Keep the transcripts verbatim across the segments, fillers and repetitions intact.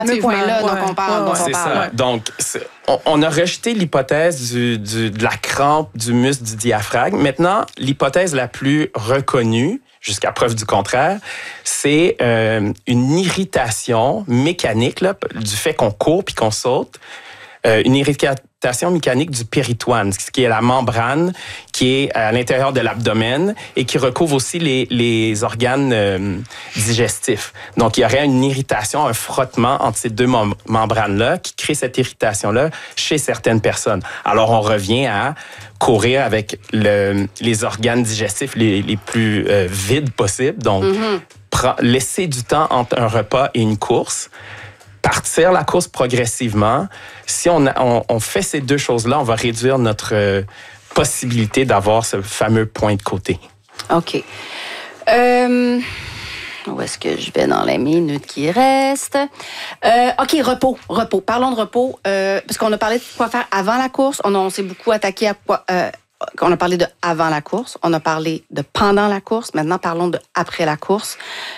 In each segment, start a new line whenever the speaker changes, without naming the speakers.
fameux point-là
ouais,
dont on parle.
ouais,
dont
ouais,
on
c'est
parle.
ça. Donc, c'est, on, on a rejeté l'hypothèse du, du, de la crampe du muscle du diaphragme. Maintenant, l'hypothèse la plus reconnue, jusqu'à preuve du contraire, c'est euh, une irritation mécanique là, du fait qu'on court puis qu'on saute. Euh, une irritation mécanique du péritoine, ce qui est la membrane qui est à l'intérieur de l'abdomen et qui recouvre aussi les, les organes euh, digestifs. Donc, il y aurait une irritation, un frottement entre ces deux mem- membranes-là qui crée cette irritation-là chez certaines personnes. Alors, on revient à courir avec le, les organes digestifs les, les plus euh, vides possibles. Donc, mm-hmm. pre- laisser du temps entre un repas et une course. Partir la course progressivement. Si on, a, on, on fait ces deux choses-là, on va réduire notre euh, possibilité d'avoir ce fameux point de côté.
OK. Euh, où est-ce que je vais dans les minutes qui restent? Euh, OK, repos. Repos. Parlons de repos. Euh, parce qu'on a parlé de quoi faire avant la course. On, on s'est beaucoup attaqué à quoi... Euh, on a parlé de avant la course. On a parlé de pendant la course. Maintenant, parlons de après la course.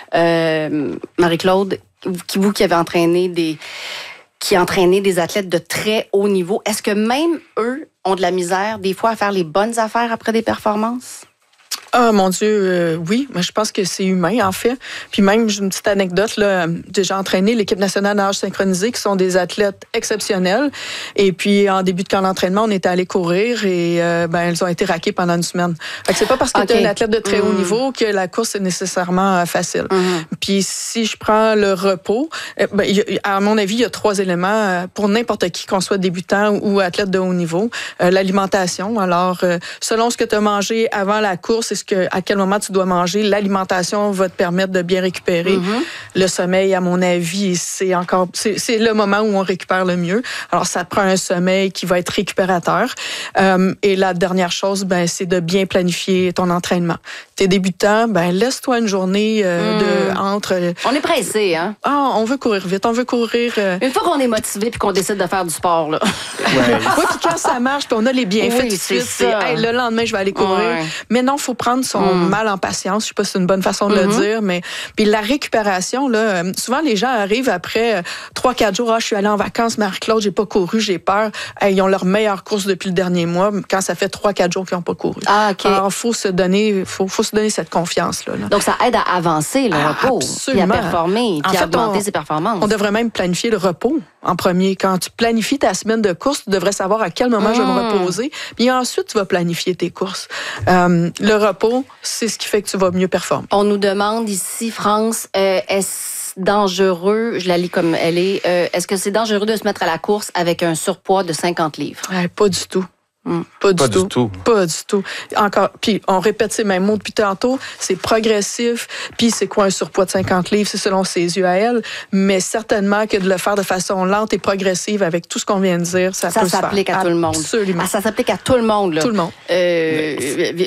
Euh, Marie-Claude, qui vous qui avez entraîné des qui entraîné des athlètes de très haut niveau, est-ce que même eux ont de la misère des fois à faire les bonnes affaires après des performances?
Ah, mon Dieu, euh, oui. Mais je pense que c'est humain, en fait. Puis même, j'ai une petite anecdote, là. J'ai entraîné l'équipe nationale de nage synchronisé, qui sont des athlètes exceptionnels. Et puis, en début de camp d'entraînement, on était allés courir et, euh, ben, elles ont été raquées pendant une semaine. Fait que c'est pas parce que okay. tu es un athlète de très mmh. haut niveau que la course est nécessairement facile. Mmh. Puis, si je prends le repos, ben, y a, à mon avis, il y a trois éléments pour n'importe qui, qu'on soit débutant ou athlète de haut niveau. Euh, l'alimentation. Alors, euh, selon ce que tu as mangé avant la course et ce que, à quel moment tu dois manger, l'alimentation va te permettre de bien récupérer. Mm-hmm. Le sommeil, à mon avis, c'est encore c'est, c'est le moment où on récupère le mieux. Alors, ça prend un sommeil qui va être récupérateur. Euh, et la dernière chose, ben, c'est de bien planifier ton entraînement. T'es débutant, ben, laisse-toi une journée euh, mm. de entre.
On est pressé, hein?
Ah, on veut courir vite, on veut courir. Euh...
Une fois qu'on est motivé puis qu'on décide de faire du sport, là.
Ouais. Oui, puis quand ça marche, puis on a les bienfaits oui, tout de suite, c'est, c'est hey, le lendemain, je vais aller courir. Ouais. Mais non, il faut prendre son mm. mal en patience. Je sais pas si c'est une bonne façon de mm-hmm. le dire, mais puis la récupération, là, souvent les gens arrivent après trois, quatre jours. Ah, je suis allée en vacances, Marie-Claude, j'ai pas couru, j'ai peur. Hey, ils ont leur meilleure course depuis le dernier mois, quand ça fait trois, quatre jours qu'ils n'ont pas couru.
Ah, OK.
Alors, faut se donner, faut, faut se donner cette confiance-là. Là.
Donc, ça aide à avancer le ah, repos, puis à performer, puis à augmenter
on,
ses performances.
On devrait même planifier le repos en premier. Quand tu planifies ta semaine de course, tu devrais savoir à quel moment mmh. je vais me reposer. Puis ensuite, tu vas planifier tes courses. Euh, le repos, c'est ce qui fait que tu vas mieux performer.
On nous demande ici, France, euh, est-ce dangereux, je la lis comme elle est, euh, est-ce que c'est dangereux de se mettre à la course avec un surpoids de cinquante livres?
Ouais, pas du tout.
Mm.
Pas, du,
pas
tout.
du tout.
Pas du tout. Encore, puis on répète ces mêmes mots depuis tantôt, c'est progressif, puis c'est quoi un surpoids de cinquante livres, c'est selon ses yeux à elle, mais certainement que de le faire de façon lente et progressive avec tout ce qu'on vient de dire, ça,
ça
peut se faire.
Ça s'applique à tout le monde.
Absolument.
Ah, ça s'applique à tout le monde, là.
Tout le monde.
Euh,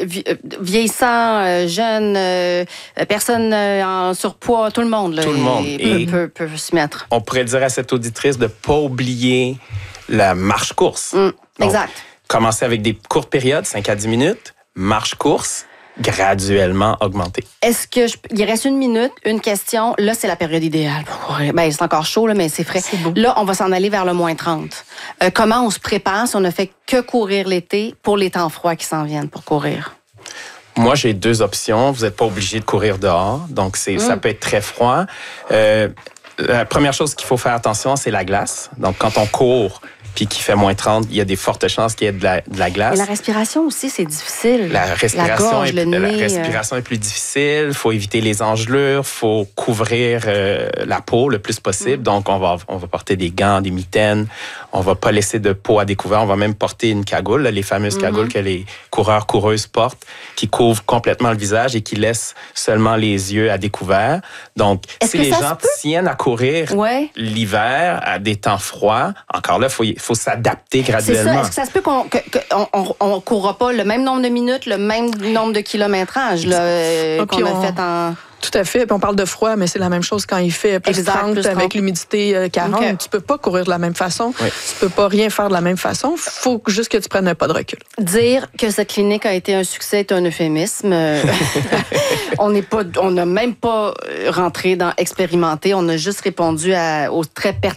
vieillissant, euh, jeune, euh, personne euh, en surpoids, tout le monde, là.
Tout le monde.
Et peut, peut, peut se mettre.
On pourrait dire à cette auditrice de ne pas oublier la marche-course.
Mm, exact. Donc,
commencer avec des courtes périodes, cinq à dix minutes, marche-course, graduellement augmenter.
Est-ce que je... il reste une minute, une question. Là, c'est la période idéale. Ben, c'est encore chaud, là, mais c'est frais.
C'est beau.
Là, on va s'en aller vers le moins trente. Euh, comment on se prépare si on ne fait que courir l'été pour les temps froids qui s'en viennent pour courir?
Moi, j'ai deux options. Vous n'êtes pas obligé de courir dehors, donc c'est, mm. ça peut être très froid. Euh, la première chose qu'il faut faire attention, c'est la glace. Donc, quand on court puis qu'il fait moins trente, il y a des fortes chances qu'il y ait de la, de la glace.
Et la respiration aussi, c'est difficile.
La respiration,
la gorge,
est,
le nez,
la respiration euh... est plus difficile. Il faut éviter les engelures. Il faut couvrir euh, la peau le plus possible. Mm. Donc, on va, on va porter des gants, des mitaines. On va pas laisser de peau à découvert. On va même porter une cagoule, là, les fameuses mm-hmm. cagoules que les coureurs, coureuses portent, qui couvrent complètement le visage et qui laissent seulement les yeux à découvert. Donc,
Est-ce
si
que
les
gens
peut? tiennent à courir
ouais.
l'hiver à des temps froids, encore là, il faut, faut s'adapter graduellement.
C'est ça. Est-ce que ça se peut qu'on ne on, courra pas le même nombre de minutes, le même nombre de kilométrages là, euh, qu'on a
on...
fait en...
Tout à fait. Puis on parle de froid, mais c'est la même chose quand il fait plus
exact,
trente
plus trente.
avec l'humidité quarante. Okay. Tu peux pas courir de la même façon. Oui. Tu peux pas rien faire de la même façon. Faut juste que tu prennes un pas de recul.
Dire que cette clinique a été un succès est un euphémisme. on n'est pas, on n'a même pas rentré dans expérimenter. On a juste répondu à, aux très pertinents